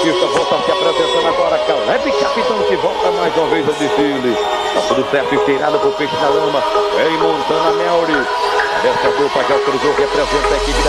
Batista volta se apresentando agora. Caleb, capitão, que volta mais uma vez ao desfile. Tá tudo certo, esteirado pro peixe na lama. Em Montana Melry. Dessa dupla já cruzou, representa a equipe da